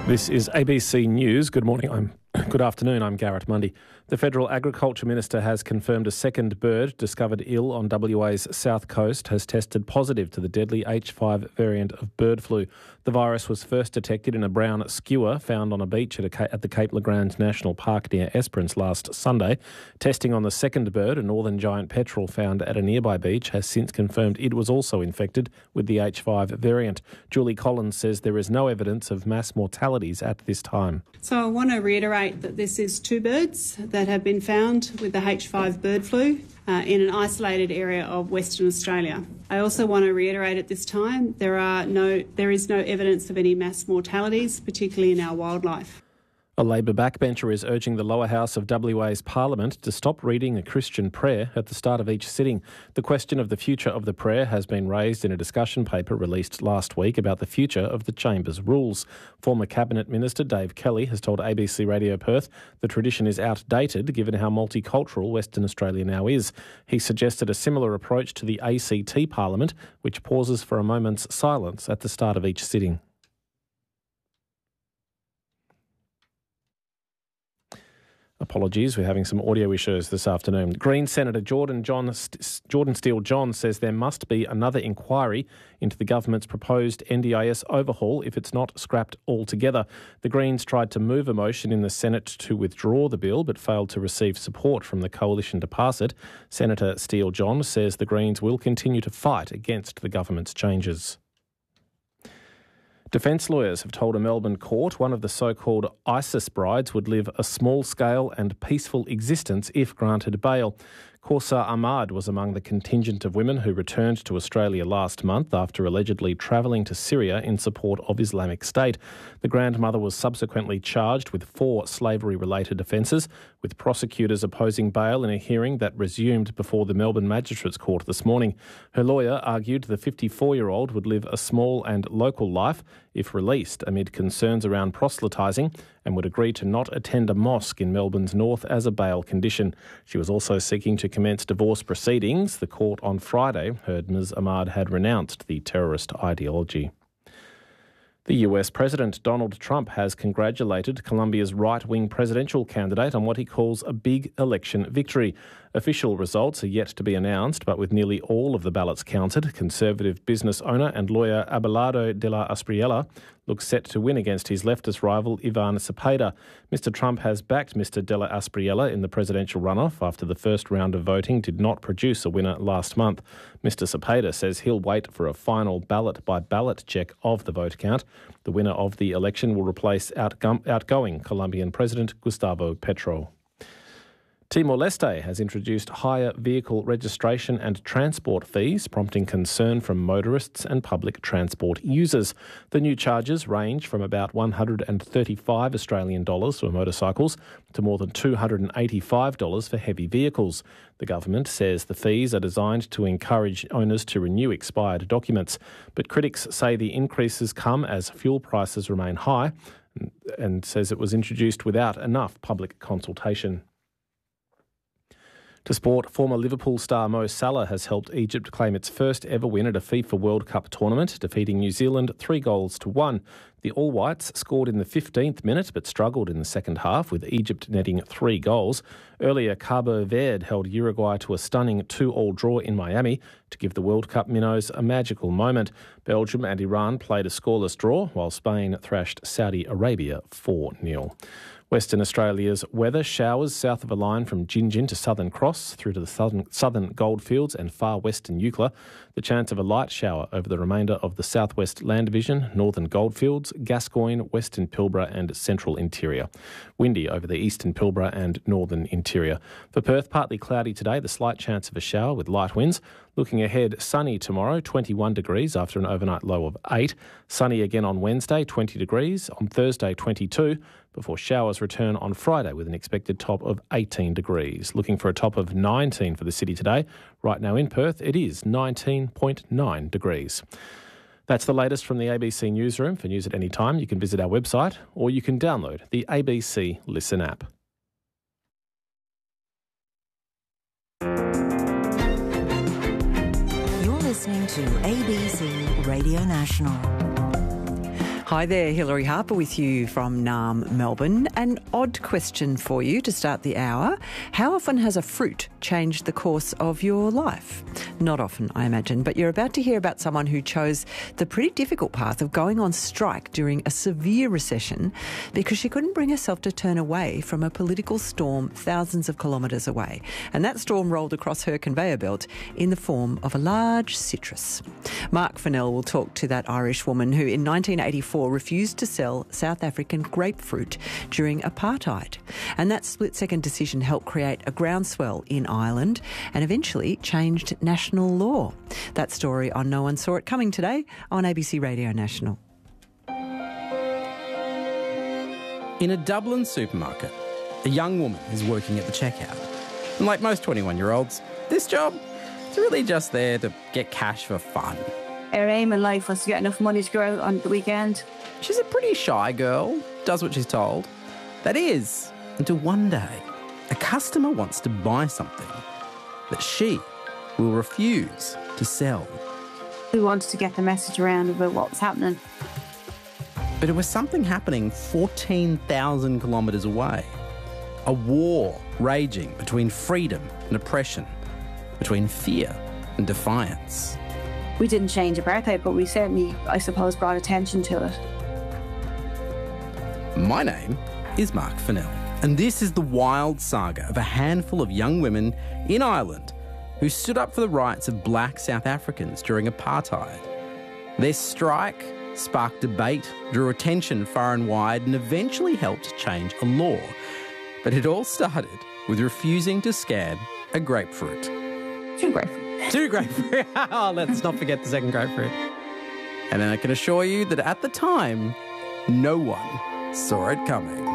This is ABC News. Good afternoon, I'm Garrett Mundy. The Federal Agriculture Minister has confirmed a second bird discovered ill on WA's south coast has tested positive to the deadly H5 variant of bird flu. The virus was first detected in a brown skua found on a beach at the Cape Legrand National Park near Esperance last Sunday. Testing on the second bird, a northern giant petrel found at a nearby beach, has since confirmed it was also infected with the H5 variant. Julie Collins says there is no evidence of mass mortalities at this time. So I want to reiterate that this is two birds that have been found with the H5 bird flu in an isolated area of Western Australia. I also want to reiterate at this time there is no evidence of any mass mortalities, particularly in our wildlife. A Labor backbencher is urging the lower house of WA's Parliament to stop reading a Christian prayer at the start of each sitting. The question of the future of the prayer has been raised in a discussion paper released last week about the future of the Chamber's rules. Former Cabinet Minister Dave Kelly has told ABC Radio Perth the tradition is outdated given how multicultural Western Australia now is. He suggested a similar approach to the ACT Parliament, which pauses for a moment's silence at the start of each sitting. Apologies, we're having some audio issues this afternoon. Green Senator Jordan Steele-John says there must be another inquiry into the government's proposed NDIS overhaul if it's not scrapped altogether. The Greens tried to move a motion in the Senate to withdraw the bill but failed to receive support from the coalition to pass it. Senator Steele-John says the Greens will continue to fight against the government's changes. Defence lawyers have told a Melbourne court one of the so-called ISIS brides would live a small-scale and peaceful existence if granted bail. Kausa Ahmad was among the contingent of women who returned to Australia last month after allegedly travelling to Syria in support of Islamic State. The grandmother was subsequently charged with 4 slavery-related offences, with prosecutors opposing bail in a hearing that resumed before the Melbourne Magistrates Court this morning. Her lawyer argued the 54-year-old would live a small and local life if released amid concerns around proselytising and would agree to not attend a mosque in Melbourne's north as a bail condition. She was also seeking to commence divorce proceedings. The court on Friday heard Ms Ahmad had renounced the terrorist ideology. The US President Donald Trump has congratulated Colombia's right-wing presidential candidate on what he calls a big election victory. Official results are yet to be announced, but with nearly all of the ballots counted, conservative business owner and lawyer Abelardo de la Espriella looks set to win against his leftist rival Ivan Cepeda. Mr Trump has backed Mr de la Espriella in the presidential runoff after the first round of voting did not produce a winner last month. Mr Cepeda says he'll wait for a final ballot-by-ballot check of the vote count. The winner of the election will replace outgoing Colombian President Gustavo Petro. Timor-Leste has introduced higher vehicle registration and transport fees, prompting concern from motorists and public transport users. The new charges range from about $135 Australian dollars for motorcycles to more than $285 for heavy vehicles. The government says the fees are designed to encourage owners to renew expired documents, but critics say the increases come as fuel prices remain high and says it was introduced without enough public consultation. To sport, former Liverpool star Mo Salah has helped Egypt claim its first ever win at a FIFA World Cup tournament, defeating New Zealand 3-1. The All Whites scored in the 15th minute but struggled in the second half, with Egypt netting 3 goals. Earlier, Cabo Verde held Uruguay to a stunning 2-2 draw in Miami to give the World Cup minnows a magical moment. Belgium and Iran played a scoreless draw, while Spain thrashed Saudi Arabia 4-0. Western Australia's weather: showers south of a line from Gingin to Southern Cross through to the southern Goldfields and far western Eucla. The chance of a light shower over the remainder of the southwest Land Division, northern Goldfields, Gascoyne, western Pilbara and central interior. Windy over the eastern Pilbara and northern interior. For Perth, partly cloudy today, the slight chance of a shower with light winds. Looking ahead, sunny tomorrow, 21 degrees after an overnight low of 8. Sunny again on Wednesday, 20 degrees. On Thursday, 22, before showers return on Friday with an expected top of 18 degrees. Looking for a top of 19 for the city today. Right now in Perth, it is 19.9 degrees. That's the latest from the ABC Newsroom. For news at any time, you can visit our website or you can download the ABC Listen app. You're listening to ABC Radio National. Hi there, Hilary Harper with you from Naarm, Melbourne. An odd question for you to start the hour. How often has a fruit changed the course of your life? Not often, I imagine, but you're about to hear about someone who chose the pretty difficult path of going on strike during a severe recession because she couldn't bring herself to turn away from a political storm thousands of kilometres away. And that storm rolled across her conveyor belt in the form of a large citrus. Mark Fennell will talk to that Irish woman who in 1984 refused to sell South African grapefruit during apartheid. And that split-second decision helped create a groundswell in Ireland and eventually changed national law. That story on No One Saw It coming today on ABC Radio National. In a Dublin supermarket, a young woman is working at the checkout. And like most 21-year-olds, this job is really just there to get cash for fun. Our aim in life was to get enough money to go out on the weekend. She's a pretty shy girl, does what she's told. That is, until one day, a customer wants to buy something that she will refuse to sell. We wanted to get the message around about what was happening. But it was something happening 14,000 kilometres away. A war raging between freedom and oppression, between fear and defiance. We didn't change apartheid, but we certainly, I suppose, brought attention to it. My name is Mark Fennell, and this is the wild saga of a handful of young women in Ireland who stood up for the rights of black South Africans during apartheid. Their strike sparked debate, drew attention far and wide, and eventually helped change a law. But it all started with refusing to scan a grapefruit. Two grapefruit. Two grapefruit. Oh, let's not forget the second grapefruit. And then I can assure you that at the time, no one saw it coming.